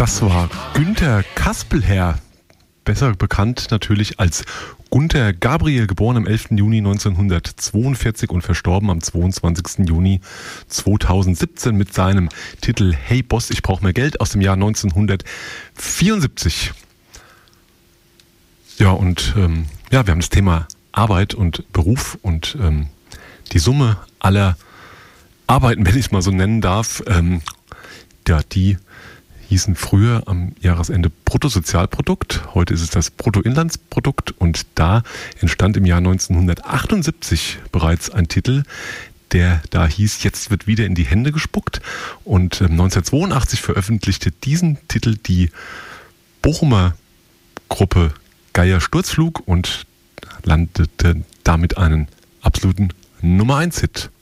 Das war Günter Kaspelherr, besser bekannt natürlich als Gunter Gabriel, geboren am 11. Juni 1942 und verstorben am 22. Juni 2017 mit seinem Titel Hey Boss, ich brauche mehr Geld aus dem Jahr 1974. Ja, und wir haben das Thema Arbeit und Beruf und die Summe aller Arbeiten, wenn ich es mal so nennen darf, die hießen früher am Jahresende Bruttosozialprodukt. Heute ist es das Bruttoinlandsprodukt und da entstand im Jahr 1978 bereits ein Titel, der da hieß, jetzt wird wieder in die Hände gespuckt. Und 1982 veröffentlichte diesen Titel die Bochumer Gruppe Geier Sturzflug und landete damit einen absoluten Nummer 1 Hit.